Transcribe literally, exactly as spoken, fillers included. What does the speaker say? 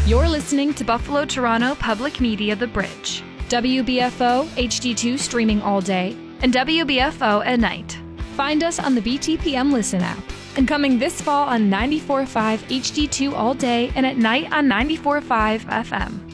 You're listening to Buffalo Toronto Public Media The Bridge. W B F O H D two streaming all day and W B F O at night. Find us on the B T P M Listen app. And coming this fall on ninety-four point five H D two all day and at night on ninety-four point five F M.